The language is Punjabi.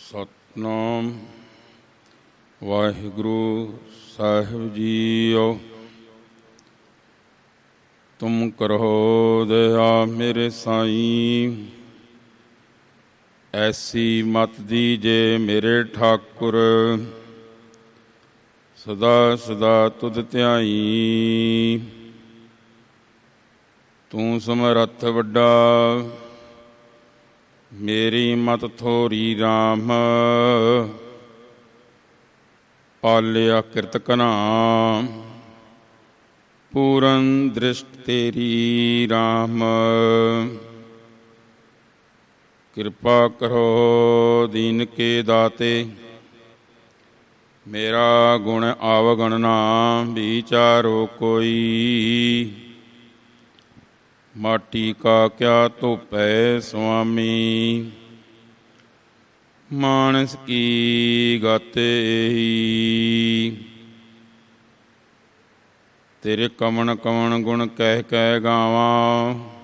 ਸਤਿਨਾਮ ਵਾਹਿਗੁਰੂ ਸਾਹਿਬ ਜੀਓ। ਤੁਮ ਕਰੋ ਦਇਆ ਮੇਰੇ ਸਾਈਂ, ਐਸੀ ਮਤ ਦੀਜੇ ਮੇਰੇ ਠਾਕੁਰ। ਸਦਾ ਸਦਾ ਤੁਧ ਧਿਆਈ, ਤੂੰ ਸਮਰੱਥ ਵੱਡਾ, ਮੇਰੀ ਮਤ ਥੋਰੀ ਰਾਮ। ਪਾਲਿਆ ਕਿਰਤ ਘਨਾ, ਪੂਰਨ ਦ੍ਰਿਸ਼ਟ ਤੇਰੀ ਰਾਮ। ਕਿਰਪਾ ਕਰੋ ਦੀਨ ਕੇ ਦਾਤੇ, ਮੇਰਾ ਗੁਣ ਆਵਗਣ ਨਾ ਵਿਚਾਰੋ ਕੋਈ। ਮਾਟੀ ਕਾ ਕਿਆ ਧੋਪੈ ਸੁਆਮੀ, ਮਾਨਸ ਕੀ ਗਤ ਏਹੀ। ਤੇਰੇ ਕਵਣ ਕਵਣ ਗੁਣ ਕਹਿ ਕਹਿ ਗਾਵਾਂ,